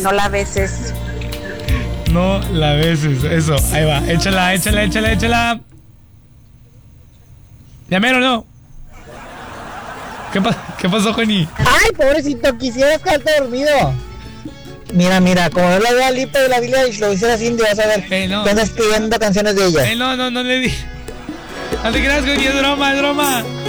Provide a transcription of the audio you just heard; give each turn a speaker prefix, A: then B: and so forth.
A: no la beses.
B: No la beses, eso, ahí va, échala. ¿Ya mero no? ¿Qué pasó, Juani?
C: Ay, pobrecito, quisieras quedarte dormido. Mira, como no la veo a Lipa de la Biblia y lo hicieras así, vas a ver.
B: No.
C: Que andas pidiendo canciones de ella.
B: No le di. No te creas, Juani, es broma.